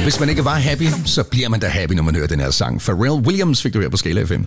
Hvis man ikke var happy, så bliver man da happy, når man hører den her sang. Pharrell Williams fik du her på Skala FM.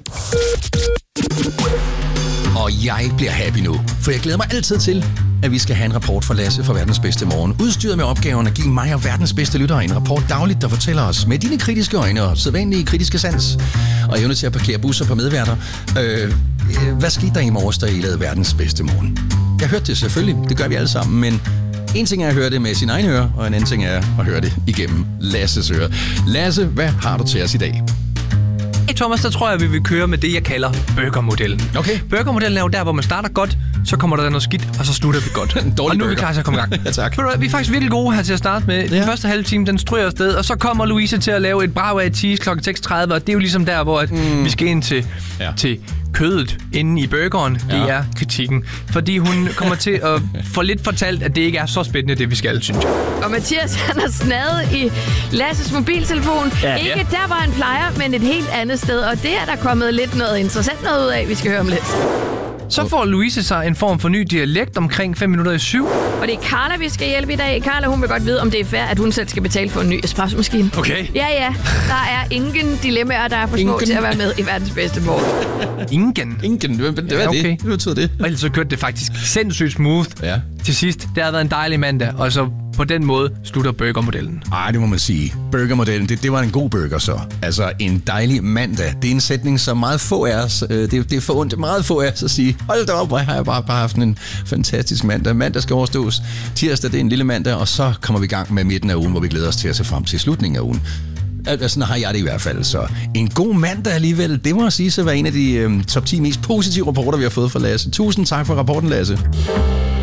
Og jeg bliver happy nu, for jeg glæder mig altid til, at vi skal have en rapport fra Lasse fra Verdens Bedste Morgen. Udstyret med opgaven at give mig og verdens bedste lyttere en rapport dagligt, der fortæller os med dine kritiske øjne og sædvanlige kritiske sans og evne til at parkere busser på medværter. Hvad skete der i morges, da I lavede Verdens Bedste Morgen? Jeg hørte det selvfølgelig, det gør vi alle sammen, men en ting er at høre det med sin egen øre, og en anden ting er at høre det igennem Lasses øre. Lasse, hvad har du til os i dag? Hey Thomas, der tror jeg, vi vil køre med det, jeg kalder burgermodellen. Okay. Burgermodellen er jo der, hvor man starter godt, så kommer der noget skidt, og så slutter vi godt. Og nu er vi klar til at komme i gang. Ja, tak. Vi er faktisk virkelig gode her til at starte med. Den første halve time, den stryger afsted, og så kommer Louise til at lave et brag af cheese kl. 6.30, og det er jo ligesom der, hvor vi skal ind til kødet inde i burgeren. Det er kritikken. Fordi hun kommer til at få lidt fortalt, at det ikke er så spændende, det vi skal, synes jeg. Og Mathias, han har snadet i Lasses mobiltelefon. Ikke der, hvor han plejer, men et helt andet sted. Og det er der kommet lidt noget interessant noget ud af, vi skal høre om lidt. Så får Louise sig en form for ny dialekt omkring 6:55. Og det er Carla, vi skal hjælpe i dag. Carla, hun vil godt vide, om det er fair, at hun selv skal betale for en ny espresso-maskine. Okay. Ja. Der er ingen dilemmaer, der er for små til at være med i Verdens Bedste Morgen. Ingen? Hvad er det? Hvad betyder det? Og ellers så kørte det faktisk sindssygt smooth til sidst. Det har været en dejlig mandag, og så på den måde slutter burgermodellen. Ej, det må man sige. Burgermodellen, det var en god burger så. Altså en dejlig mandag. Det er en sætning, som meget få af os, det er for ondt meget få af os at sige, hold da op, hvor har jeg bare haft en fantastisk mandag. Mandag skal overstås. Tirsdag, det er en lille mandag, og så kommer vi i gang med midten af ugen, hvor vi glæder os til at se frem til slutningen af ugen. Sådan har jeg det i hvert fald. Så en god mandag alligevel, det må jeg sige, så var en af de top 10 mest positive rapporter, vi har fået fra Lasse. Tusind tak for rapporten, Lasse.